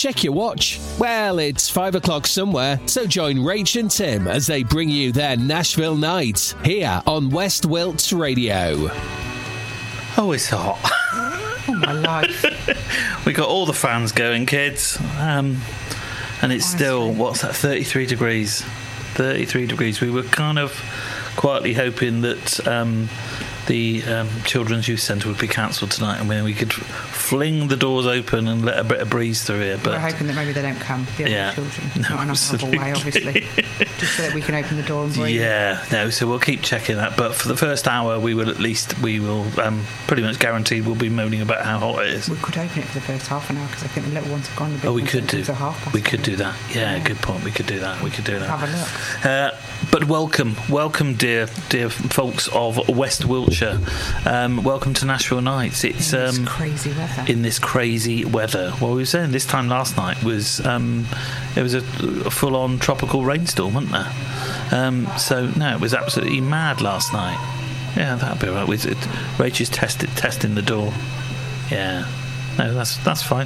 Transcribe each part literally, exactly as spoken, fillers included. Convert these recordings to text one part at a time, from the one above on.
Check your watch. Well, it's five o'clock somewhere, so join Rach and Tim as they bring you their Nashville Nights here on West Wilts Radio. Oh, it's hot. Oh, my life. We got all the fans going, kids. Um, and it's still, what's that, thirty-three degrees? thirty-three degrees. We were kind of quietly hoping that um, the um, Children's Youth Centre would be cancelled tonight, and then we could fling the doors open and let a bit of breeze through here. But we're hoping that maybe they don't come, the yeah, other children. No, Not in a horrible way, obviously. Just so that we can open the door and breathe. Yeah, no, so we'll keep checking that. But for the first hour, we will at least, we will um, pretty much guaranteed we'll be moaning about how hot it is. We could open it for the first half an hour, because I think the little ones have gone a bit. Oh, we could do. Half we could do that. Yeah, yeah, good point. We could do that. We could do that. Have a look. Uh, but welcome, welcome, dear, dear folks of West Wiltshire. Um, welcome to Nashville Nights. It's in this um, crazy weather. In this crazy weather. Well, we were saying this time last night was um, it was a, a full-on tropical rainstorm, wasn't there? Um, so no, it was absolutely mad last night. Yeah, that'll be all right. With it, Rach is tested, testing the door. Yeah, no, that's that's fine.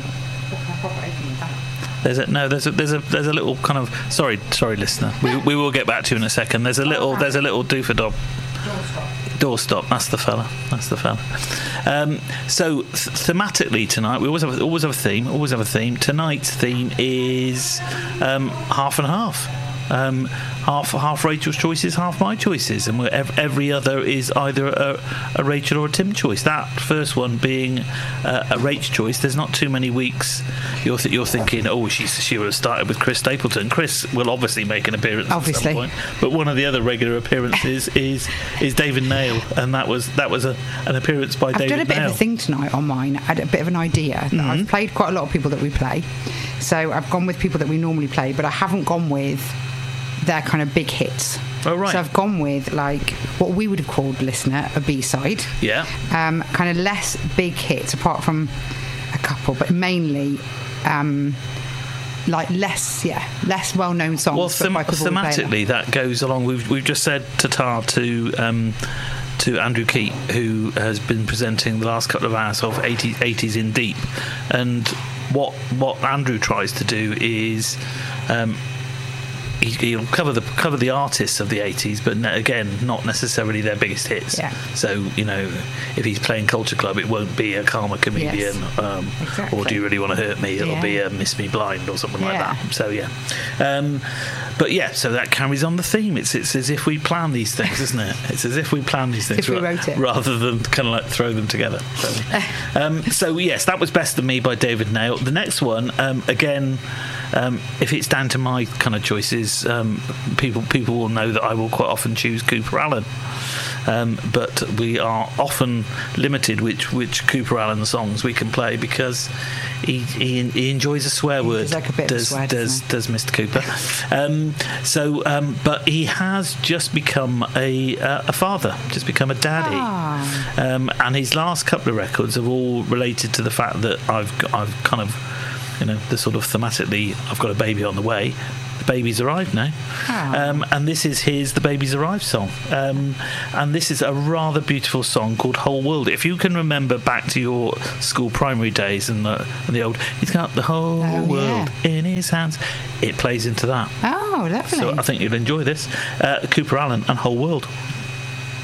There's a no. There's a there's a there's a little kind of sorry sorry listener. We we will get back to you in a second. There's a little there's a little doofadob. Doorstop. That's the fella. That's the fella. Um, so th- thematically tonight, we always have always have a theme. Always have a theme. Tonight's theme is um, half and half. Um, half half Rachel's choices, half my choices, and we're ev- every other is either a, a Rachel or a Tim choice. That first one being uh, a Rach choice. There's not too many weeks you're th- you're thinking, oh, she she would have started with Chris Stapleton. Chris will obviously make an appearance obviously. at some point, but one of the other regular appearances is is David Nail, and that was that was a, an appearance by I've David Nail. I've done a bit Nail. of a thing tonight on mine. I had a bit of an idea. Mm-hmm. I've played quite a lot of people that we play, so I've gone with people that we normally play, but I haven't gone with their kind of big hits. Oh, right. So I've gone with like what we would have called, listener, a B-side. Yeah. Um, kind of less big hits, apart from a couple, but mainly um, like less, yeah, less well-known songs. Well, but them- by people thematically, that goes along. We've we've just said ta-ta to um, to Andrew Keat, who has been presenting the last couple of hours of eighties, eighties in Deep, and what what Andrew tries to do is. Um, He'll cover the cover the artists of the eighties, but again, not necessarily their biggest hits. Yeah. So, you know, if he's playing Culture Club, it won't be a Karma Chameleon, yes. um, exactly. or Do You Really Want to Hurt Me? It'll yeah. be a Miss Me Blind or something yeah. like that. So, yeah. Um, but yeah, so that carries on the theme. It's it's as if we plan these things, isn't it? It's as if we plan these things if we wrote it. rather than kind of like throw them together. So, um, so yes, that was Best of Me by David Nail. The next one, um, again. Um, if it's down to my kind of choices, um, people people will know that I will quite often choose Cooper Allen. Um, but we are often limited which which Cooper Allen songs we can play because he he, he enjoys a swear he word. Like a bit does of swear, does does Mister Cooper? um, so, um, but he has just become a uh, a father, just become a daddy, ah. um, and his last couple of records have all related to the fact that I've I've kind of. You know, the sort of thematically, I've got a baby on the way. The baby's arrived now. Um, and this is his The Baby's Arrived song. Um, and this is a rather beautiful song called Whole World. If you can remember back to your school primary days and the, and the old, he's got the whole oh, world yeah. in his hands, it plays into that. Oh, lovely. So I think you'll enjoy this. Uh, Cooper Allen and Whole World.